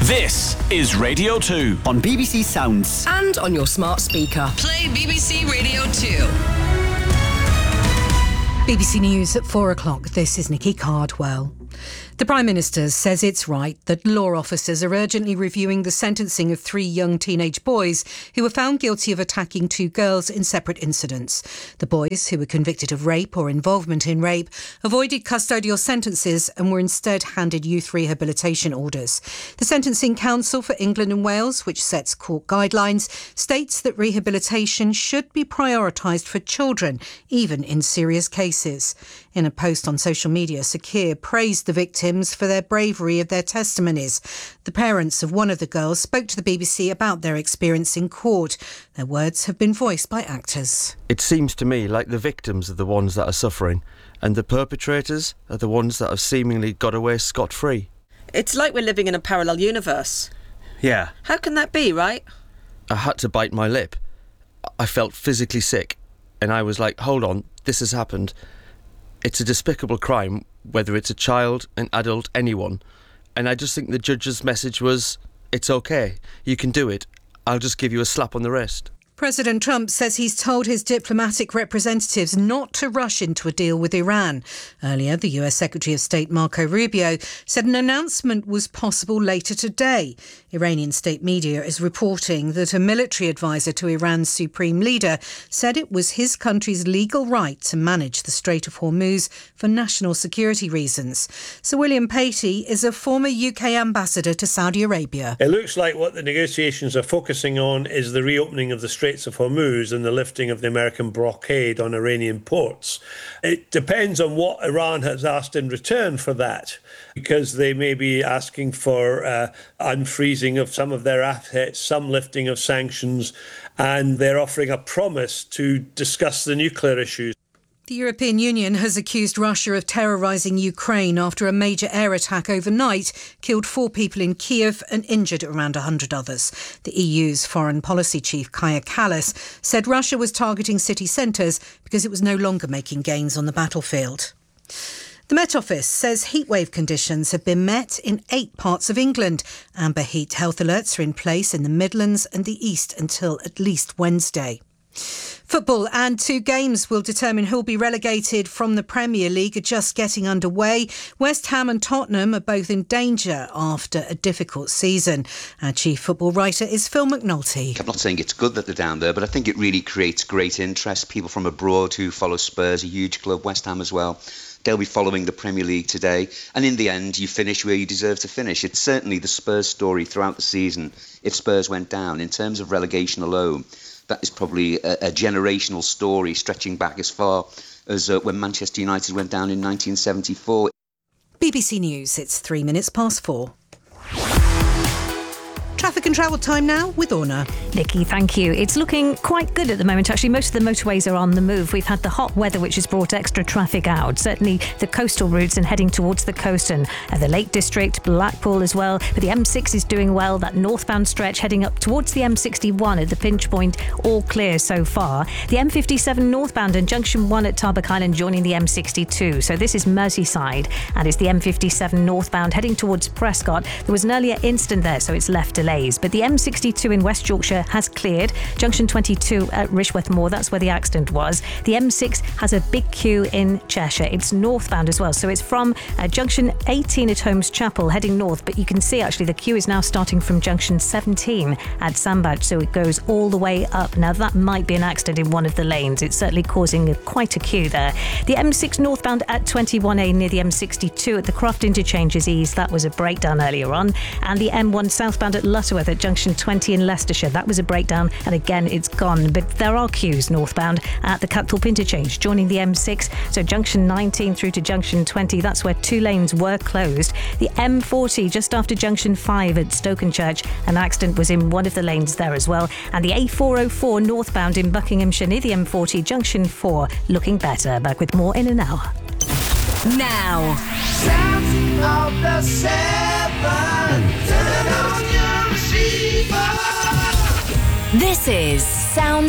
This is Radio 2 on BBC Sounds and on your smart speaker. Play BBC Radio 2. BBC News at 4 o'clock. This is Nikki Cardwell. The Prime Minister says it's right that law officers are urgently reviewing the sentencing of 3 young teenage boys who were found guilty of attacking 2 girls in separate incidents. The boys, who were convicted of rape or involvement in rape, avoided custodial sentences and were instead handed youth rehabilitation orders. The Sentencing Council for England and Wales, which sets court guidelines, states that rehabilitation should be prioritised for children, even in serious cases. In a post on social media, Sakir praised the victims for their bravery of their testimonies. The parents of one of the girls spoke to the BBC about their experience in court. Their words have been voiced by actors. It seems to me like the victims are the ones that are suffering, and the perpetrators are the ones that have seemingly got away scot-free. It's like we're living in a parallel universe. Yeah. How can that be, right? I had to bite my lip. I felt physically sick, and I was like, hold on, this has happened. It's a despicable crime, whether it's a child, an adult, anyone. And I just think the judge's message was, it's okay, you can do it, I'll just give you a slap on the wrist. President Trump says he's told his diplomatic representatives not to rush into a deal with Iran. Earlier, the US Secretary of State Marco Rubio said an announcement was possible later today. Iranian state media is reporting that a military advisor to Iran's supreme leader said it was his country's legal right to manage the Strait of Hormuz for national security reasons. Sir William Patey is a former UK ambassador to Saudi Arabia. It looks like what the negotiations are focusing on is the reopening of the Strait of Hormuz and the lifting of the American blockade on Iranian ports. It depends on what Iran has asked in return for that, because they may be asking for unfreezing of some of their assets, some lifting of sanctions, and they're offering a promise to discuss the nuclear issues. The European Union has accused Russia of terrorising Ukraine after a major air attack overnight killed 4 people in Kiev and injured around 100 others. The EU's foreign policy chief, Kaja Kallas, said Russia was targeting city centres because it was no longer making gains on the battlefield. The Met Office says heatwave conditions have been met in 8 parts of England. Amber heat health alerts are in place in the Midlands and the East until at least Wednesday. Football and 2 games will determine who'll be relegated from the Premier League are just getting underway. West Ham and Tottenham are both in danger after a difficult season. Our chief football writer is Phil McNulty. I'm not saying it's good that they're down there, but I think it really creates great interest. People from abroad who follow Spurs, a huge club, West Ham as well. They'll be following the Premier League today. And in the end, you finish where you deserve to finish. It's certainly the Spurs story throughout the season. If Spurs went down, in terms of relegation alone, that is probably a generational story stretching back as far as when Manchester United went down in 1974. BBC News, it's 3 minutes past 4. Traffic and travel time now with Orna. Nikki, thank you. It's looking quite good at the moment, actually. Most of the motorways are on the move. We've had the hot weather, which has brought extra traffic out. Certainly the coastal routes and heading towards the coast and the Lake District, Blackpool as well. But the M6 is doing well. That northbound stretch heading up towards the M61 at the pinch point, all clear so far. The M57 northbound and Junction 1 at Tarbuck Island joining the M62. So this is Merseyside, and it's the M57 northbound heading towards Prescott. There was an earlier incident there, so it's left delays. But the M62 in West Yorkshire has cleared. Junction 22 at Rishworth Moor, that's where the accident was. The M6 has a big queue in Cheshire. It's northbound as well. So it's from Junction 18 at Holmes Chapel heading north. But you can see actually the queue is now starting from Junction 17 at Sandbach. So it goes all the way up. Now that might be an accident in one of the lanes. It's certainly causing quite a queue there. The M6 northbound at 21A near the M62 at the Croft interchange is eased. That was a breakdown earlier on. And the M1 southbound at Lutterworth at Junction 20 in Leicestershire. That was a breakdown, and again it's gone. But there are queues northbound at the Catthorpe interchange joining the M6. So Junction 19 through to Junction 20, that's where 2 lanes were closed. The M40 just after Junction 5 at Stokenchurch, an accident was in one of the lanes there as well. And the A404 northbound in Buckinghamshire near the M40, Junction 4, looking better. Back with more in an hour. Now. Sounds of the 7. Turn on your receiver. This is Sounds